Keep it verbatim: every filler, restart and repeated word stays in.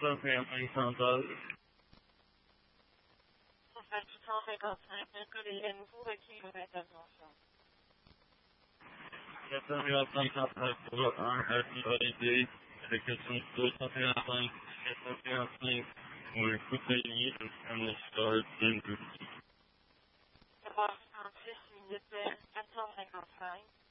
cent cinquante-cinq centrales. Ça fait six cent cinquante-cinq, un code est nouveau requis pour intervention. quatre cent cinquante-cinq centrales pour un à validé, avec question deux cent cinquante-cinq, quatre cent cinquante-cinq, pour le coup de ligne, un install d'un coup. trois cent six minutes, quatre cent cinquante-cinq.